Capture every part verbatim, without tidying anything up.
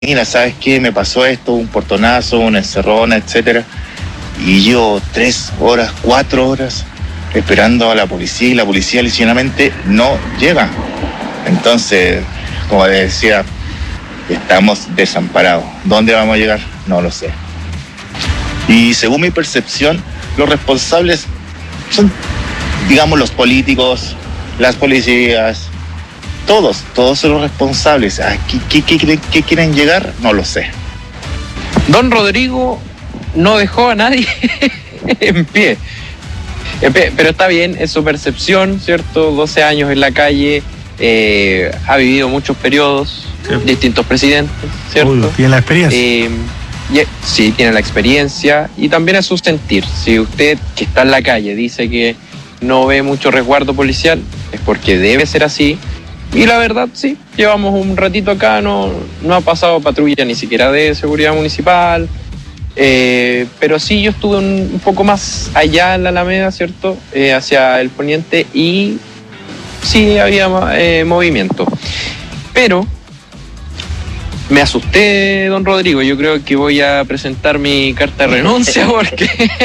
mira, ¿sabes qué? Me pasó esto, un portonazo, una encerrona, etcétera. Y yo tres horas, cuatro horas esperando a la policía y la policía ligeramente no llega. Entonces, como decía, estamos desamparados. ¿Dónde vamos a llegar? No lo sé. Y según mi percepción, los responsables son, digamos, los políticos, las policías, todos, todos son los responsables. ¿A qué, qué, qué, qué quieren llegar? No lo sé. Don Rodrigo no dejó a nadie en pie. Pero está bien, es su percepción, ¿cierto? doce años en la calle, eh, ha vivido muchos periodos, sí. distintos presidentes, ¿cierto? Uy, tiene la experiencia. Eh, y, sí, tiene la experiencia y también es su sentir. Si usted que está en la calle dice que no ve mucho resguardo policial, es porque debe ser así. Y la verdad, sí, llevamos un ratito acá, no, no ha pasado patrulla ni siquiera de seguridad municipal. Eh, pero sí, yo estuve un, un poco más allá en la Alameda, ¿cierto? Eh, hacia el poniente y sí había eh, movimiento. Pero me asusté, don Rodrigo. Yo creo que voy a presentar mi carta de renuncia porque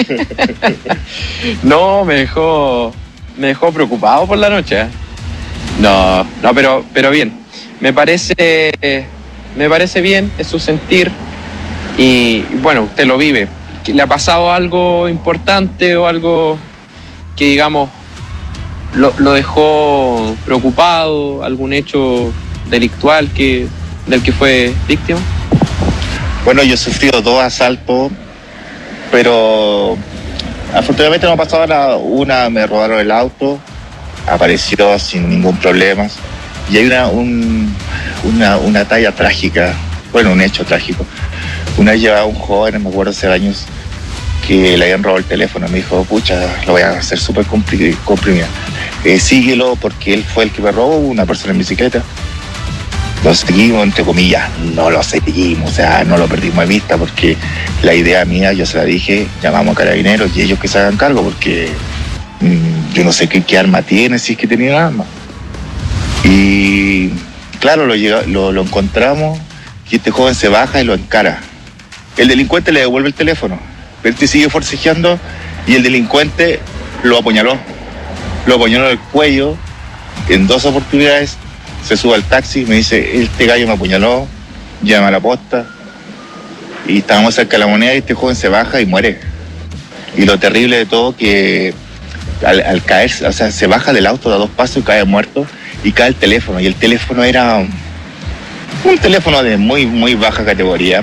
no, me dejó, me dejó preocupado por la noche. ¿eh? No, no, pero, pero bien. Me parece, me parece bien, es su sentir. Y bueno, usted lo vive. ¿Le ha pasado algo importante o algo que, digamos, lo, lo dejó preocupado? ¿Algún hecho delictual que, del que fue víctima? Bueno, yo he sufrido dos asaltos, pero afortunadamente no ha pasado nada. Una, me robaron el auto, apareció sin ningún problema. Y hay una, un, una, una talla trágica, bueno, un hecho trágico. Una vez llevaba a un joven, me acuerdo hace años, que le habían robado el teléfono. Me dijo, pucha, lo voy a hacer súper comprimido. Eh, síguelo porque él fue el que me robó, una persona en bicicleta. Lo seguimos, entre comillas, no lo seguimos, o sea, no lo perdimos de vista porque la idea mía, yo se la dije, llamamos a carabineros y ellos que se hagan cargo porque mmm, yo no sé qué, qué arma tiene, si es que tenía arma. Y claro, lo, llega, lo, lo encontramos y este joven se baja y lo encara. El delincuente le devuelve el teléfono, él te sigue forcejeando y el delincuente lo apuñaló. Lo apuñaló en el cuello en dos oportunidades, se sube al taxi, me dice, este gallo me apuñaló, llama a la posta y estábamos cerca de la Moneda y este joven se baja y muere. Y lo terrible de todo que al, al caer, o sea, se baja del auto, da dos pasos y cae muerto y cae el teléfono. Y el teléfono era un, un teléfono de muy, muy baja categoría.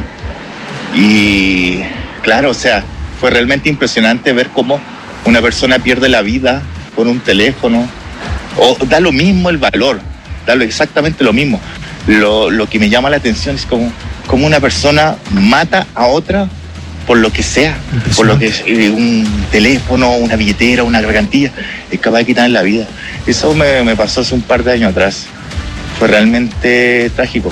Y claro, o sea, fue realmente impresionante ver cómo una persona pierde la vida por un teléfono. O da lo mismo el valor, da lo, exactamente lo mismo. Lo, lo que me llama la atención es como, como una persona mata a otra por lo que sea, por lo que es eh, un teléfono, una billetera, una gargantilla, es capaz de quitarle la vida. Eso me, me pasó hace un par de años atrás. Fue realmente trágico.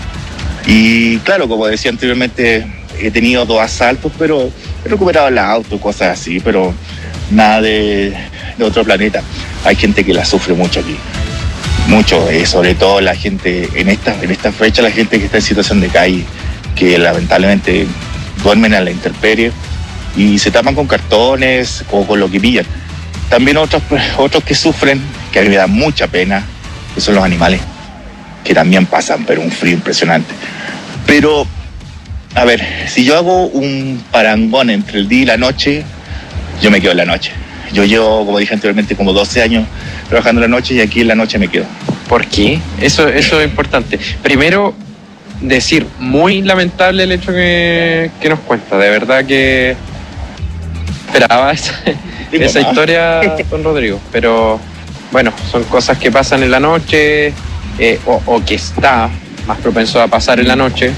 Y claro, como decía anteriormente, he tenido dos asaltos, pero he recuperado el auto, cosas así, pero nada de, de otro planeta. Hay gente que la sufre mucho aquí, mucho, eh, sobre todo la gente, en esta, en esta fecha, la gente que está en situación de calle, que lamentablemente duermen a la intemperie y se tapan con cartones o con lo que pillan. También otros, otros que sufren, que a mí me da mucha pena, que son los animales, que también pasan, pero un frío impresionante. Pero a ver, si yo hago un parangón entre el día y la noche, yo me quedo en la noche. Yo llevo, como dije anteriormente, como doce años trabajando en la noche y aquí en la noche me quedo. ¿Por qué? Eso, eso es importante. Primero, decir, muy lamentable el hecho que, que nos cuenta. De verdad que esperaba esa, esa historia, don Rodrigo. Pero bueno, son cosas que pasan en la noche eh, o, o que está más propenso a pasar en la noche.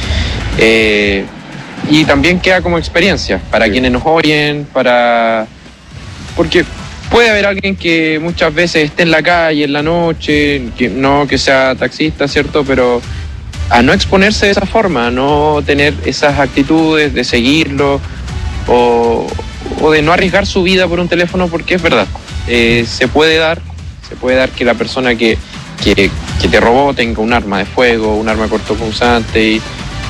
Eh, y también queda como experiencia para sí. quienes nos oyen, para porque puede haber alguien que muchas veces esté en la calle en la noche, que no que sea taxista, ¿cierto? Pero a no exponerse de esa forma, a no tener esas actitudes de seguirlo o, o de no arriesgar su vida por un teléfono, porque es verdad, eh, se puede dar, se puede dar que la persona que, que, que te robó tenga un arma de fuego, un arma cortopunzante y